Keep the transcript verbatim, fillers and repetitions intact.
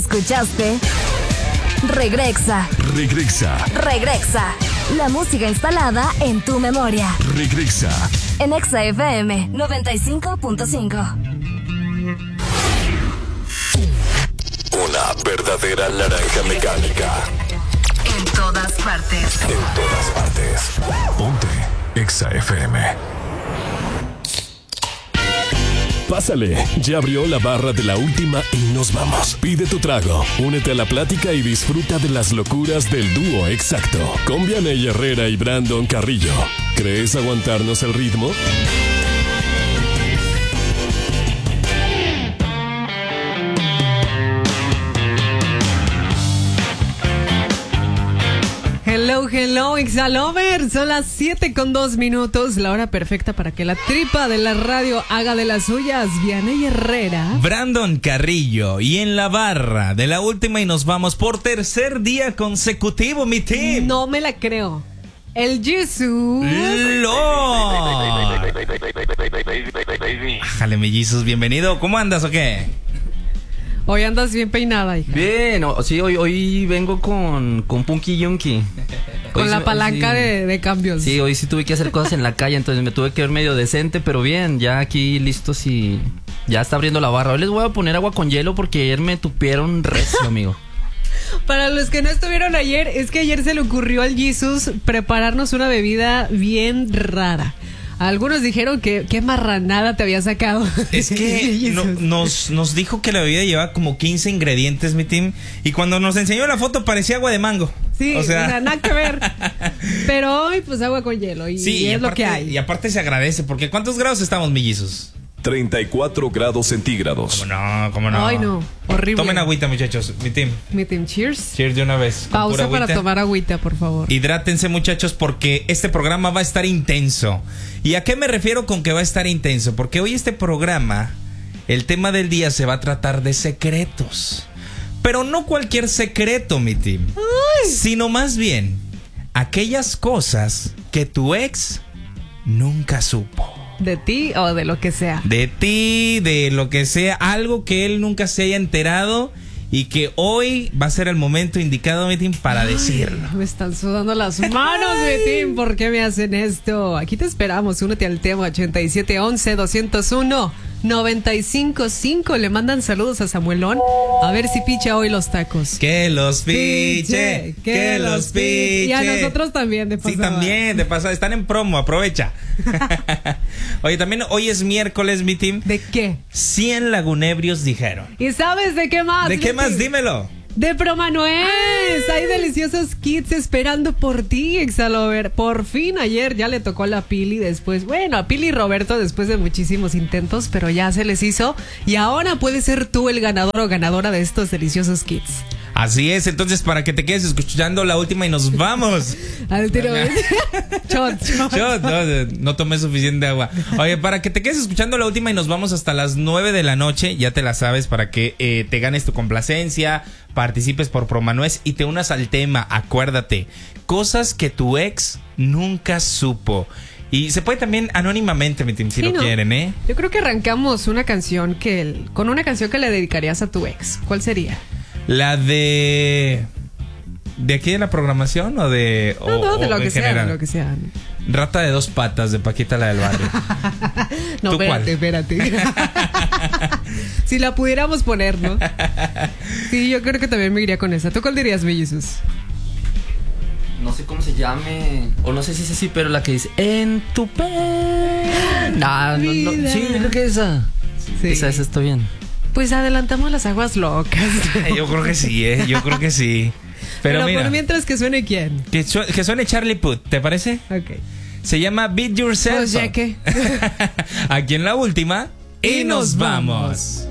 ¿Escuchaste? Regresa. Regresa. Regresa. La música instalada en tu memoria. Regresa. En Exa F M noventa y cinco punto cinco. Una verdadera naranja mecánica. En todas partes. En todas partes. Ponte Exa F M. Pásale, ya abrió la barra de la última y nos vamos. Pide tu trago, únete a la plática y disfruta de las locuras del dúo exacto. Con Vianey Herrera y Brandon Carrillo. ¿Crees aguantarnos el ritmo? Hello, hello, Exalover. Son las siete con dos minutos. La hora perfecta para que la tripa de la radio haga de las suyas. Vianey Herrera, Brandon Carrillo. Y en la barra de la última y nos vamos por tercer día consecutivo, mi team. no me la creo. El Jesus. Lord. Ájale, mellizos, bienvenido. ¿Cómo andas o qué? Hoy andas bien peinada, hija. Bien, o- sí, hoy, hoy vengo con, con Punky Yunky. Con Hoy la sí- palanca sí. de, de cambios. Sí, hoy sí tuve que hacer cosas en la calle, entonces me tuve que ver medio decente, pero bien, ya aquí listos y ya está abriendo la barra. Hoy les voy a poner agua con hielo porque ayer me tupieron recio, amigo. Para los que no estuvieron ayer, es que ayer se le ocurrió al Jesus prepararnos una bebida bien rara. Algunos dijeron que qué marranada te había sacado. Es que no- nos, nos dijo que la bebida lleva como quince ingredientes, mi team. Y cuando nos enseñó la foto parecía agua de mango. Sí, o o sea, sea, nada que ver. Pero hoy, pues agua con hielo. Y, sí, y es y aparte, lo que hay. Y aparte se agradece, porque ¿cuántos grados estamos, mellizos? treinta y cuatro grados centígrados. ¿Cómo no? ¿Cómo no? Ay, no. Horrible. Tomen agüita, muchachos, mi team. Mi team, cheers. Cheers de una vez. con Pausa pura para agüita. tomar agüita, por favor. Hidrátense, muchachos, porque este programa va a estar intenso. ¿Y a qué me refiero con que va a estar intenso? Porque hoy este programa, el tema del día se va a tratar de secretos. Pero no cualquier secreto, mi team. Sino más bien, aquellas cosas que tu ex nunca supo. De ti o de lo que sea. De ti, de lo que sea, algo que él nunca se haya enterado y que hoy va a ser el momento indicado, mi team, para decirlo. Me están sudando las manos, mi team. ¿Por qué me hacen esto? Aquí te esperamos. Únete al tema ochenta y siete once doscientos uno noventa y cinco cinco. Le mandan saludos a Samuelón. A ver si picha hoy los tacos. Que los piche, que los piche. Y a nosotros también, de pasada. Sí, también, de pasada. Están en promo, aprovecha. Oye, también hoy es miércoles, mi team. ¿De qué? cien lagunebrios dijeron. ¿Y sabes de qué más? ¿De qué mi más? team? Dímelo. De Promanuez. Hay deliciosos kits esperando por ti, Exalover. Por fin ayer ya le tocó a la Pili después. Bueno, a Pili y Roberto después de muchísimos intentos, pero ya se les hizo. Y ahora puedes ser tú el ganador o ganadora de estos deliciosos kits. Así es, entonces para que te quedes escuchando la última y nos vamos. Al tiro. Shot, shot. Yo no, no tomé suficiente agua. Oye, para que te quedes escuchando la última y nos vamos hasta las nueve de la noche, ya te la sabes, para que eh, te ganes tu complacencia, participes por Promanuez y te unas al tema. Acuérdate, cosas que tu ex nunca supo. Y se puede también anónimamente, mi team, si Sí, lo ¿no? quieren, ¿eh? Yo creo que arrancamos una canción que el- con una canción que le dedicarías a tu ex. ¿Cuál sería? La de... ¿De aquí de la programación o de... No, o- no, de o lo en que sea, general? de lo que sea. Rata de dos patas de Paquita la del barrio. No, ¿Tú espérate, espérate. Si la pudiéramos poner, ¿no? Sí, yo creo que también me iría con esa. ¿Tú cuál dirías, Bellizus? No sé cómo se llame, o no sé si es así, pero la que dice en tu pe. No, no, no, sí, creo que esa. Sí. Esa, esa está bien. Pues adelantamos las aguas locas. Yo creo que sí, ¿eh? Yo creo que sí. Pero, Pero, mira, por mientras que suene quién. que, su- que suene Charlie Puth, ¿te parece? Ok. Se llama Beat Yourself. Pues ya que. Aquí en la última. Y, Y nos nos vamos.